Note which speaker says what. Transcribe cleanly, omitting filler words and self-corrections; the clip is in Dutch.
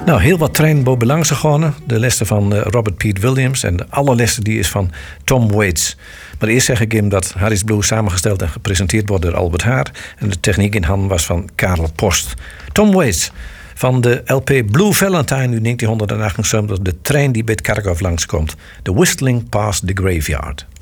Speaker 1: Nou, heel wat treinen boven langs gegaan. De lessen van Robert Pete Williams en de allerlessen die is van Tom Waits. Maar eerst zeg ik hem dat Harry's Blues samengesteld en gepresenteerd wordt door Albert Haar. En de techniek in handen was van Karel Post. Tom Waits van de LP Blue Valentine uit 1978. De trein die bij het Kerkhof langskomt. The Whistling Past the Graveyard.